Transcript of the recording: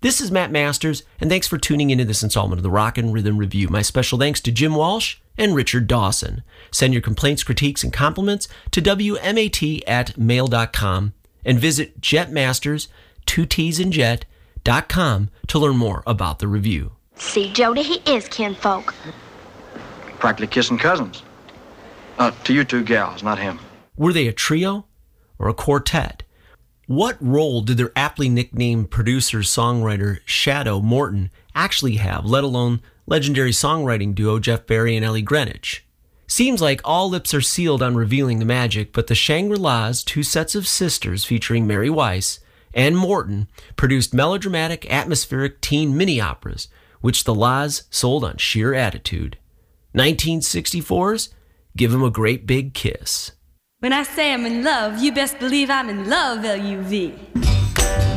This is Matt Masters, and thanks for tuning into this installment of the Rock and Rhythm Review. My special thanks to Jim Walsh and Richard Dawson. Send your complaints, critiques, and compliments to WMAT@mail.com and visit jetmasters2tsandjet.com to learn more about the review. See, Jody, he is kinfolk. Practically kissing cousins. To you two gals, not him. Were they a trio or a quartet? What role did their aptly nicknamed producer-songwriter Shadow Morton actually have, let alone legendary songwriting duo Jeff Barry and Ellie Greenwich? Seems like all lips are sealed on revealing the magic, but the Shangri-Las, two sets of sisters featuring Mary Weiss and Morton, produced melodramatic, atmospheric teen mini-operas, which the Las sold on sheer attitude. 1964's Give 'Em a Great Big Kiss. When I say I'm in love, you best believe I'm in love, L-U-V.